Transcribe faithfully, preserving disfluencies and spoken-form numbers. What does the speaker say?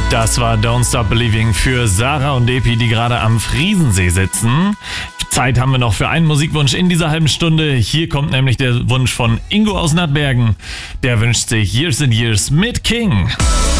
Das war Don't Stop Believing für Sarah und Epi, die gerade am Friesensee sitzen. Zeit haben wir noch für einen Musikwunsch in dieser halben Stunde. Hier kommt nämlich der Wunsch von Ingo aus Nattbergen. Der wünscht sich Years and Years mit King.